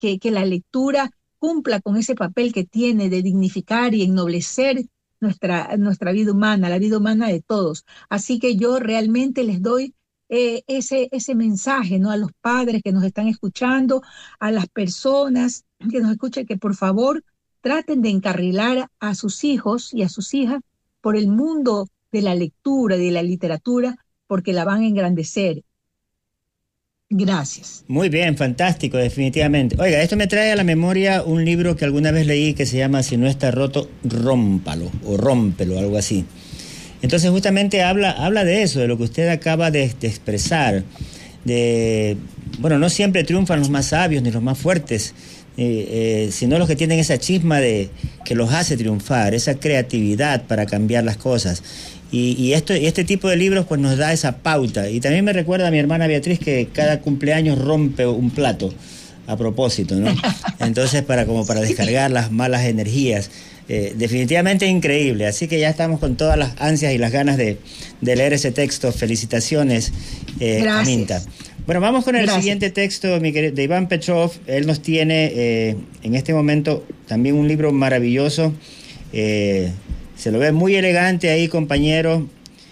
que la lectura cumpla con ese papel que tiene de dignificar y ennoblecer nuestra vida humana, la vida humana de todos. Así que yo realmente les doy ese mensaje, ¿no? A los padres que nos están escuchando, a las personas que nos escuchan, que por favor traten de encarrilar a sus hijos y a sus hijas por el mundo de la lectura y de la literatura, porque la van a engrandecer. Gracias. Muy bien, fantástico, definitivamente. Oiga, esto me trae a la memoria un libro que alguna vez leí que se llama Si no está roto, rómpalo, o rómpelo, algo así. Entonces justamente habla de eso, de lo que usted acaba de expresar, bueno, no siempre triunfan los más sabios ni los más fuertes, sino los que tienen esa chisma que los hace triunfar, esa creatividad para cambiar las cosas. Y este tipo de libros pues nos da esa pauta. Y también me recuerda a mi hermana Beatriz que cada cumpleaños rompe un plato a propósito, ¿no? Entonces para descargar las malas energías. Definitivamente increíble, así que ya estamos con todas las ansias y las ganas de leer ese texto. Felicitaciones, Aminta. Bueno, vamos con el siguiente texto, mi querido, de Iván Petrov. Él nos tiene en este momento también un libro maravilloso. Se lo ve muy elegante ahí, compañero.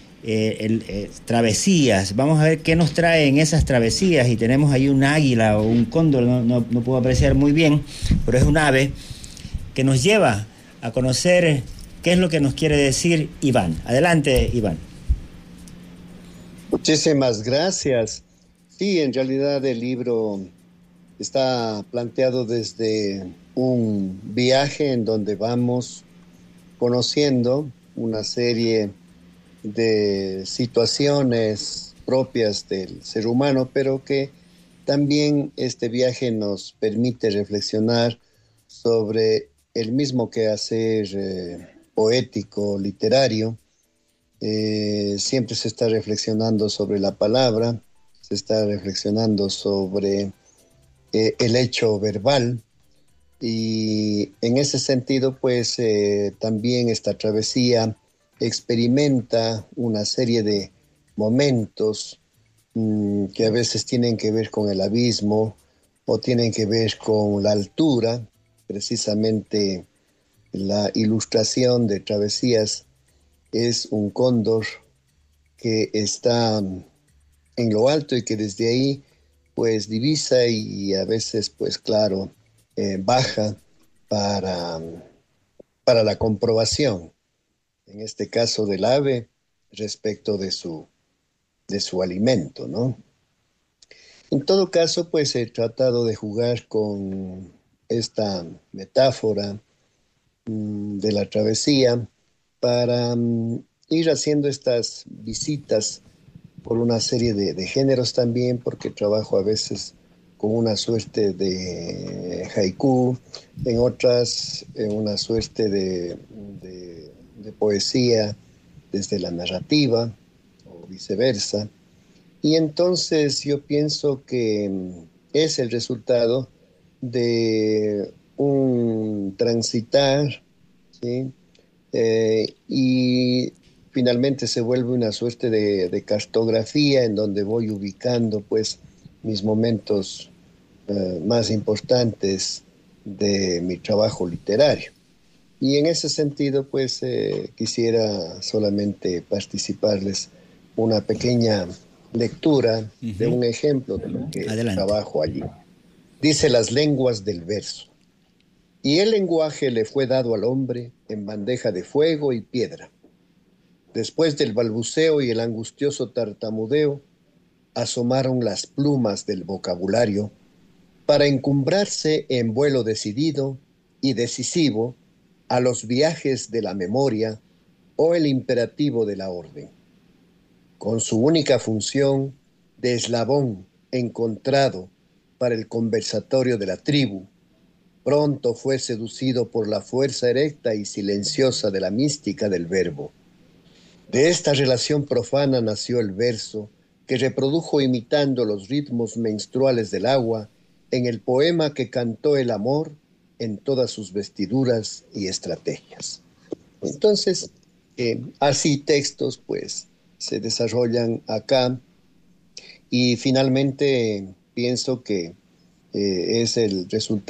Travesías. Vamos a ver qué nos trae en esas travesías. Y tenemos ahí un águila o un cóndor, no puedo apreciar muy bien, pero es un ave que nos lleva a conocer qué es lo que nos quiere decir Iván. Adelante, Iván. Muchísimas gracias. Sí, en realidad el libro está planteado desde un viaje en donde vamos conociendo una serie de situaciones propias del ser humano, pero que también este viaje nos permite reflexionar sobre el mismo quehacer poético, literario. Siempre se está reflexionando sobre la palabra, se está reflexionando sobre el hecho verbal, y en ese sentido, pues también esta travesía experimenta una serie de momentos que a veces tienen que ver con el abismo o tienen que ver con la altura. Precisamente la ilustración de Travesías es un cóndor que está en lo alto y que desde ahí pues divisa y a veces pues claro baja para la comprobación, en este caso del ave, respecto de su alimento, ¿no? En todo caso, pues he tratado de jugar con esta metáfora de la travesía para ir haciendo estas visitas por una serie de géneros también, porque trabajo a veces con una suerte de haiku, en otras una suerte de poesía desde la narrativa o viceversa. Y entonces yo pienso que es el resultado de un transitar, ¿sí? Y finalmente se vuelve una suerte de cartografía en donde voy ubicando pues mis momentos más importantes de mi trabajo literario. Y en ese sentido pues quisiera solamente participarles una pequeña lectura de un ejemplo de lo que trabajo allí. Dice: las lenguas del verso. Y el lenguaje le fue dado al hombre en bandeja de fuego y piedra. Después del balbuceo y el angustioso tartamudeo, asomaron las plumas del vocabulario para encumbrarse en vuelo decidido y decisivo a los viajes de la memoria o el imperativo de la orden. Con su única función de eslabón encontrado para el conversatorio de la tribu, pronto fue seducido por la fuerza erecta y silenciosa de la mística del verbo. De esta relación profana nació el verso, que reprodujo imitando los ritmos menstruales del agua en el poema que cantó el amor en todas sus vestiduras y estrategias. Entonces, así textos pues se desarrollan acá, y finalmente pienso que es el resultado